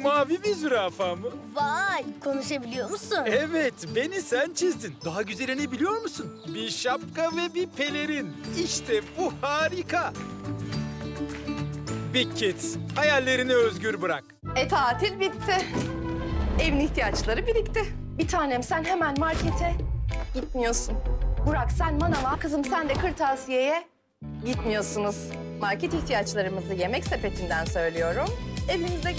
Mavi bir zürafa mı? Vay, konuşabiliyor musun? Evet, beni sen çizdin. Daha güzelini biliyor musun? Bir şapka ve bir pelerin. İşte bu harika. Big Kids, hayallerini özgür bırak. Tatil bitti. Evin ihtiyaçları birikti. Bir tanem sen hemen markete gitmiyorsun. Burak sen manava, kızım sen de kırtasiyeye gitmiyorsunuz. Market ihtiyaçlarımızı yemek sepetinden söylüyorum. Evinizde